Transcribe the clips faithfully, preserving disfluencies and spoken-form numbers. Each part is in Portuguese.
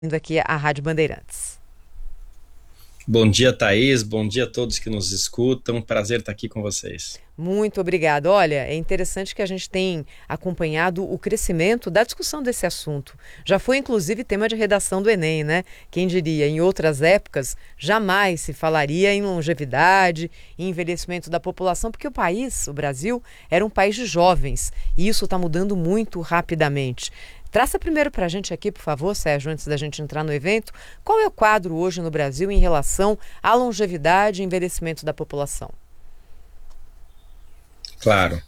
Vindo aqui à Rádio Bandeirantes. Bom dia, Thaís. Bom dia a todos que nos escutam. Prazer estar aqui com vocês. Muito obrigada. Olha, é interessante que a gente tem acompanhado o crescimento da discussão desse assunto. Já foi, inclusive, tema de redação do Enem, né? Quem diria, em outras épocas, jamais se falaria em longevidade, em envelhecimento da população, porque o país, o Brasil, era um país de jovens. E isso está mudando muito rapidamente. Traça primeiro para a gente aqui, por favor, Sérgio, antes da gente entrar no evento, qual é o quadro hoje no Brasil em relação à longevidade e envelhecimento da população? Claro.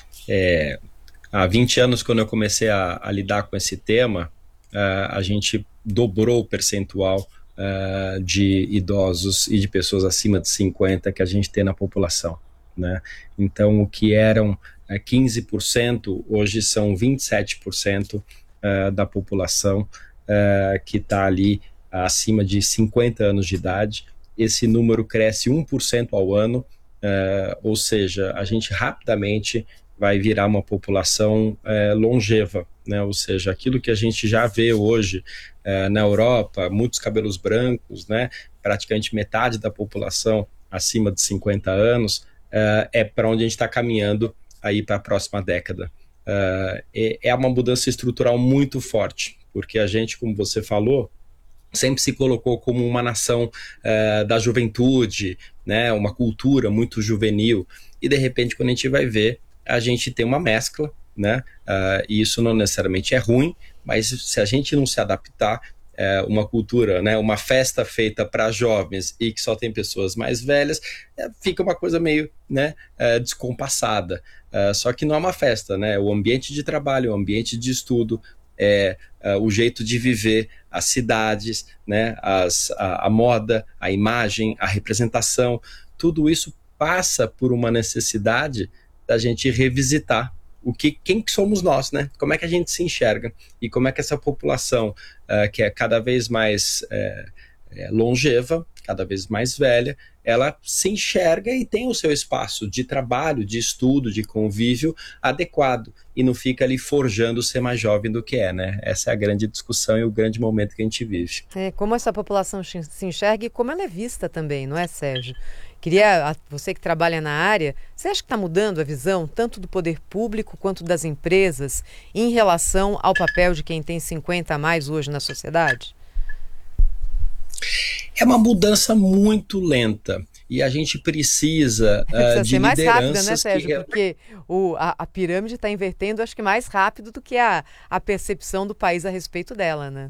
É, há vinte anos, quando eu comecei a, a lidar com esse tema, uh, a gente dobrou o percentual uh, de idosos e de pessoas acima de cinquenta que a gente tem na população, né? Então, o que eram uh, quinze por cento, hoje são vinte e sete por cento Uh, da população uh, que está ali uh, acima de cinquenta anos de idade. Esse número cresce um por cento ao ano, uh, ou seja, a gente rapidamente vai virar uma população uh, longeva, né? Ou seja, aquilo que a gente já vê hoje uh, na Europa, muitos cabelos brancos, né? Praticamente metade da população acima de cinquenta anos, uh, é para onde a gente está caminhando aí para a próxima década. Uh, é, é uma mudança estrutural muito forte, porque a gente, como você falou, sempre se colocou como uma nação uh, da juventude, né, uma cultura muito juvenil, e de repente, quando a gente vai ver, a gente tem uma mescla, né, uh, e isso não necessariamente é ruim, mas se a gente não se adaptar, é uma cultura, né, uma festa feita para jovens e que só tem pessoas mais velhas, é, fica uma coisa meio, né, é, descompassada. É, só que não é uma festa, né? O ambiente de trabalho, o ambiente de estudo, é, é o jeito de viver, as cidades, né, as, a, a moda, a imagem, a representação, tudo isso passa por uma necessidade da gente revisitar o que, quem que somos nós, né? Como é que a gente se enxerga e como é que essa população uh, que é cada vez mais é, é, longeva, cada vez mais velha, ela se enxerga e tem o seu espaço de trabalho, de estudo, de convívio adequado e não fica ali forjando ser mais jovem do que é, né? Essa é a grande discussão e o grande momento que a gente vive. É, como essa população se enxerga e como ela é vista também, não é, Sérgio? Queria, você que trabalha na área, você acha que está mudando a visão tanto do poder público quanto das empresas em relação ao papel de quem tem cinquenta a mais hoje na sociedade? É uma mudança muito lenta e a gente precisa, Precisa uh, de ser mais rápida, né, lideranças Sérgio? que... Porque o, a, a pirâmide está invertendo, acho que mais rápido do que a, a percepção do país a respeito dela, né?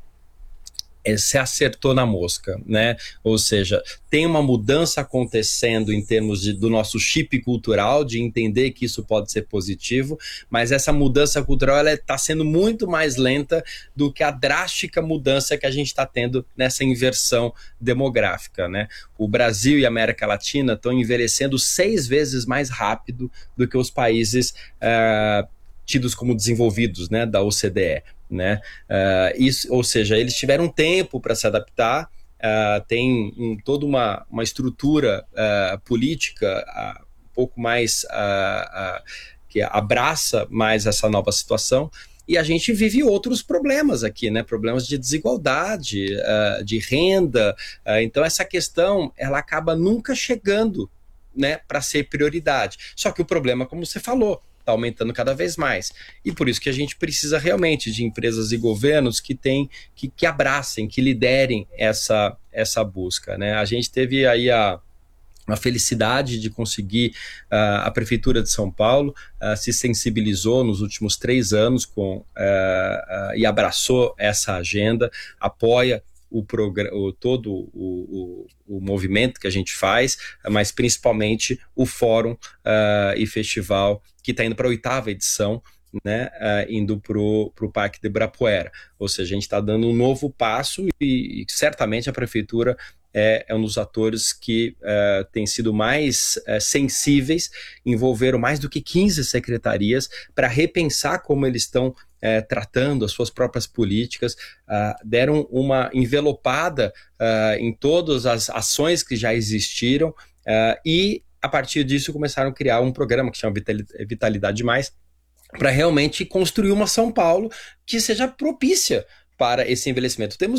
Se acertou na mosca, né? Ou seja, tem uma mudança acontecendo em termos de, do nosso chip cultural, de entender que isso pode ser positivo, mas essa mudança cultural está sendo muito mais lenta do que a drástica mudança que a gente está tendo nessa inversão demográfica, né? O Brasil e a América Latina estão envelhecendo seis vezes mais rápido do que os países uh, tidos como desenvolvidos, né, da O C D E. Né? Uh, isso, ou seja, eles tiveram tempo para se adaptar, uh, tem um, toda uma, uma estrutura uh, política uh, um pouco mais uh, uh, que abraça mais essa nova situação, e a gente vive outros problemas aqui, né? Problemas de desigualdade, uh, de renda, uh, então essa questão ela acaba nunca chegando, né, para ser prioridade. Só que o problema, como você falou, está aumentando cada vez mais. E por isso que a gente precisa realmente de empresas e governos que, tem, que, que abracem, que liderem essa, essa busca, né? A gente teve aí a, a felicidade de conseguir, uh, a Prefeitura de São Paulo uh, se sensibilizou nos últimos três anos com, uh, uh, e abraçou essa agenda, apoia O, o, todo o, o, o movimento que a gente faz, mas principalmente o fórum uh, e festival que está indo para a oitava edição, né, uh, indo para o Parque de Ibirapuera. Ou seja, a gente está dando um novo passo e, e certamente a Prefeitura é, é um dos atores que uh, tem sido mais uh, sensíveis, envolveram mais do que quinze secretarias para repensar como eles estão É, tratando as suas próprias políticas, uh, deram uma envelopada uh, em todas as ações que já existiram uh, e, a partir disso, começaram a criar um programa que chama Vitalidade Mais, para realmente construir uma São Paulo que seja propícia para esse envelhecimento. Temos